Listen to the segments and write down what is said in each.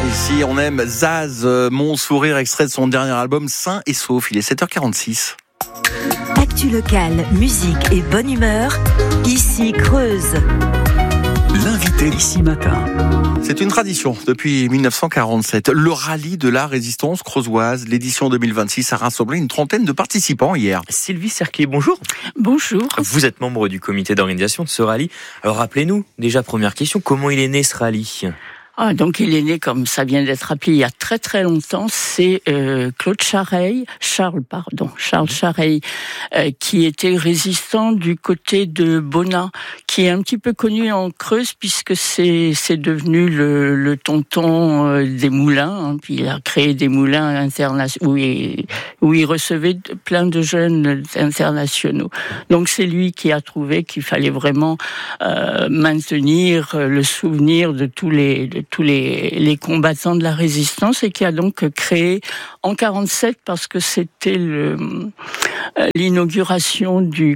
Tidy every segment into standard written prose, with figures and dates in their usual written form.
Ici, on aime Zaz, Mon Sourire, extrait de son dernier album Sain et Sauf. Il est 7h46. Actu locale, musique et bonne humeur. Ici Creuse. L'invité ici matin. C'est une tradition depuis 1947. Le rallye de la résistance creusoise, l'édition 2026, a rassemblé une trentaine de participants hier. Sylvie Cerquier, bonjour. Bonjour. Vous êtes membre du comité d'organisation de ce rallye. Alors rappelez-nous, déjà première question, comment il est né ce rallye ? Donc il est né, comme ça vient d'être appelé, il y a très très longtemps. C'est Charles Chareil, qui était résistant du côté de Bonnat, qui est un petit peu connu en Creuse puisque c'est devenu le tonton des moulins. Puis il a créé des moulins internationaux où il recevait plein de jeunes internationaux. Donc c'est lui qui a trouvé qu'il fallait vraiment maintenir le souvenir de tous les combattants de la résistance et qui a donc créé en 47 parce que c'était l'inauguration du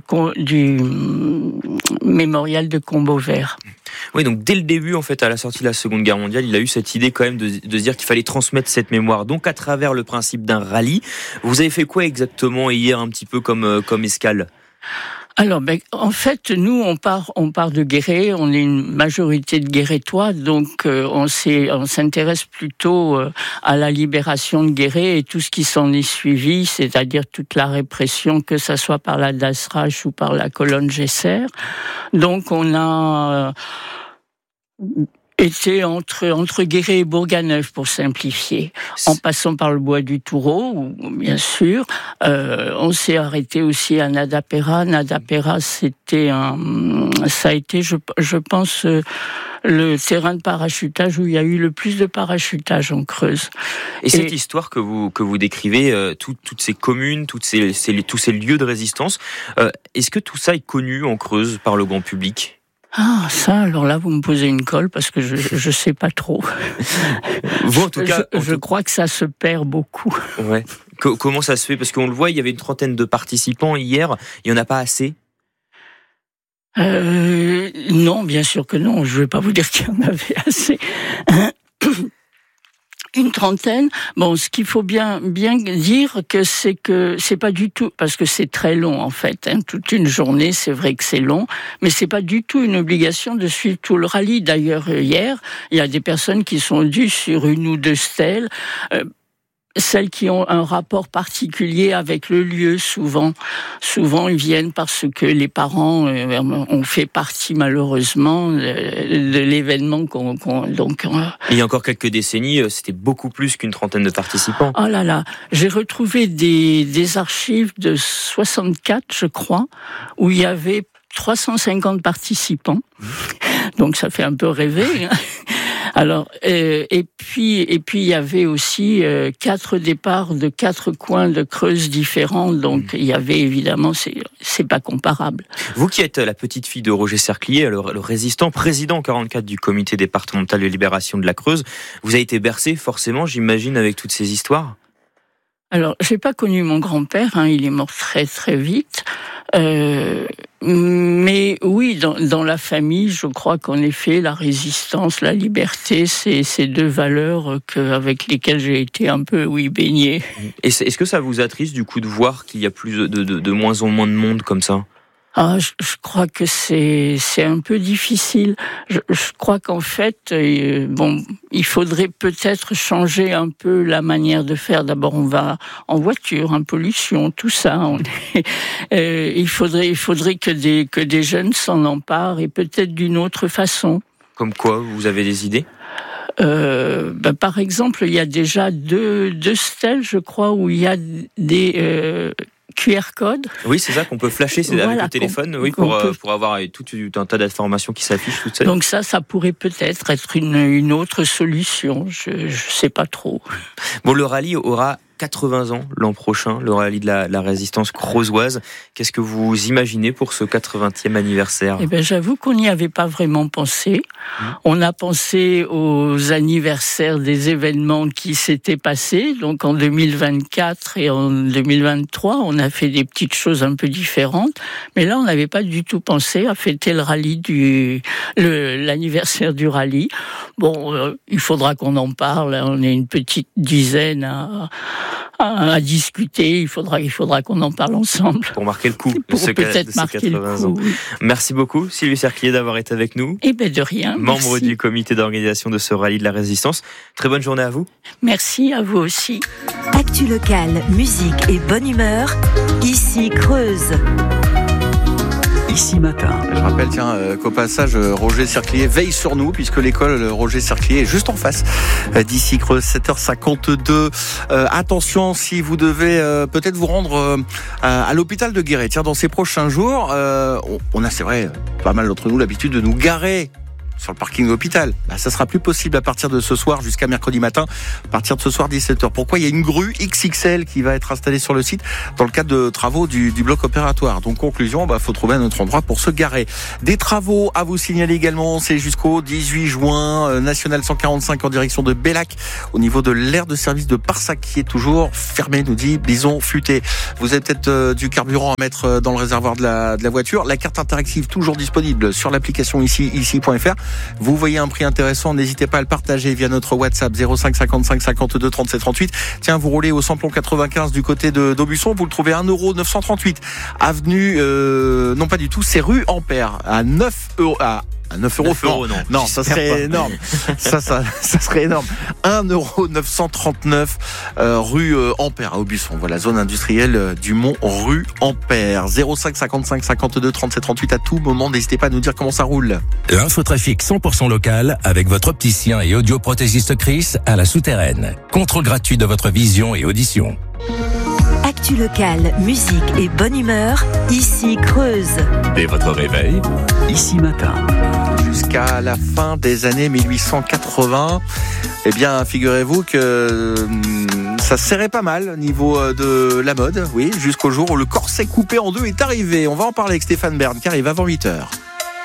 mémorial de Combeauvert. Oui, donc dès le début, en fait, à la sortie de la Seconde Guerre mondiale, il a eu cette idée quand même de se dire qu'il fallait transmettre cette mémoire. Donc à travers le principe d'un rallye, vous avez fait quoi exactement hier, un petit peu comme escale ? Alors, en fait, nous, on part de Guéret. On est une majorité de Guérétois, donc on s'intéresse plutôt à la libération de Guéret et tout ce qui s'en est suivi, c'est-à-dire toute la répression, que ça soit par la Dasrach ou par la colonne Gesser. Donc, on a était entre Guéret et Bourganeuf, pour simplifier, en passant par le bois du Toureau, bien sûr. On s'est arrêté aussi à Nadapera. Nadapera, ça a été, je pense, le terrain de parachutage où il y a eu le plus de parachutage en Creuse. Et cette histoire que vous décrivez, toutes ces communes, tous ces lieux de résistance, est-ce que tout ça est connu en Creuse par le grand public ? Ah, ça, alors là, vous me posez une colle parce que je sais pas trop. Vous, en tout cas, je crois que ça se perd beaucoup. Ouais. Comment ça se fait ? Parce qu'on le voit, il y avait une trentaine de participants hier. Il y en a pas assez ? Non, bien sûr que non. Je vais pas vous dire qu'il y en avait assez. Une trentaine. Bon, ce qu'il faut bien dire que c'est pas du tout, parce que c'est très long en fait. Toute une journée, c'est vrai que c'est long, mais c'est pas du tout une obligation de suivre tout le rallye. D'ailleurs, hier, il y a des personnes qui sont dues sur une ou deux stèles. Celles qui ont un rapport particulier avec le lieu, souvent ils viennent parce que les parents ont fait partie malheureusement de l'événement donc. Il y a encore quelques décennies, c'était beaucoup plus qu'une trentaine de participants. Oh là là, j'ai retrouvé des archives de 64, je crois, où il y avait 350 participants. Donc ça fait un peu rêver. Alors, et puis il y avait aussi 4 départs de 4 coins de Creuse différents, donc il y avait évidemment, c'est pas comparable. Vous qui êtes la petite fille de Roger Cerquier, le résistant, président en 44 du comité départemental de libération de la Creuse, vous avez été bercé forcément, j'imagine, avec toutes ces histoires ? Alors, j'ai pas connu mon grand-père, il est mort très très vite. Mais oui, dans la famille, je crois qu'en effet, la résistance, la liberté, c'est ces deux valeurs avec lesquelles j'ai été un peu, baignée. Est-ce que ça vous attriste du coup de voir qu'il y a plus de moins en moins de monde comme ça ? Je crois que c'est un peu difficile. Je crois qu'en fait, il faudrait peut-être changer un peu la manière de faire. D'abord, on va en voiture, pollution, tout ça. Il faudrait que des jeunes s'en emparent et peut-être d'une autre façon. Comme quoi, vous avez des idées ? Par exemple, il y a déjà deux stèles, je crois, où il y a des QR code. Oui, c'est ça qu'on peut flasher avec le téléphone, pour avoir tout un tas d'informations qui s'affichent toutes seules. Donc ça pourrait peut-être être une autre solution. Je sais pas trop. Bon, le rallye aura 80 ans l'an prochain, le rallye de la résistance creusoise. Qu'est-ce que vous imaginez pour ce 80e anniversaire ? Eh ben, j'avoue qu'on n'y avait pas vraiment pensé. On a pensé aux anniversaires des événements qui s'étaient passés. Donc en 2024 et en 2023, on a fait des petites choses un peu différentes. Mais là, on n'avait pas du tout pensé à fêter le rallye l'anniversaire du rallye. Bon, il faudra qu'on en parle. On est une petite dizaine à discuter. Il faudra qu'on en parle ensemble. Pour marquer le coup Pour peut-être marquer le coup. Oui. Merci beaucoup, Sylvie Cerclier, d'avoir été avec nous. Eh ben de rien. Membre Merci. du comité d'organisation de ce rallye de la résistance. Très bonne journée à vous. Merci à vous aussi. Actu locale, musique et bonne humeur. Ici Creuse. Ici Matin. Je rappelle qu'au passage, Roger Cerclier veille sur nous, puisque l'école Roger Cerclier est juste en face d'ici Creuse, 7h52. Attention, si vous devez peut-être vous rendre à l'hôpital de Guéret, dans ces prochains jours, on a, c'est vrai, pas mal d'entre nous l'habitude de nous garer sur le parking de l'hôpital. Ça sera plus possible à partir de ce soir jusqu'à mercredi matin, à partir de ce soir 17h. Pourquoi ? Il y a une grue XXL qui va être installée sur le site dans le cadre de travaux du bloc opératoire. Donc conclusion, faut trouver un autre endroit pour se garer. Des travaux à vous signaler également, c'est jusqu'au 18 juin, National 145 en direction de Bellac, au niveau de l'aire de service de Parsac qui est toujours fermé, nous dit Bison Futé. Vous avez peut-être du carburant à mettre dans le réservoir de la voiture. La carte interactive toujours disponible sur l'application ici.fr. Vous voyez un prix intéressant, n'hésitez pas à le partager via notre WhatsApp 05 55 52 37 38. Tiens, vous roulez au samplon 95 du côté d'Aubusson, vous le trouvez à 1,938 €. Avenue, non pas du tout, c'est rue Ampère, à 9 €. À 9 €, non, ça serait énorme. ça serait énorme. 1,939 € rue Ampère à Aubusson. Voilà, zone industrielle du Mont, rue Ampère. 05 55 52 37 38 à tout moment. N'hésitez pas à nous dire comment ça roule. L'infotrafic 100% local avec votre opticien et audioprothésiste Chris à la Souterraine. Contrôle gratuit de votre vision et audition. Actu locale, musique et bonne humeur. Ici Creuse. Dès votre réveil, Ici Matin. Jusqu'à la fin des années 1880, eh bien, figurez-vous que ça serrait pas mal au niveau de la mode, oui, jusqu'au jour où le corset coupé en deux est arrivé. On va en parler avec Stéphane Bern qui arrive avant 8h.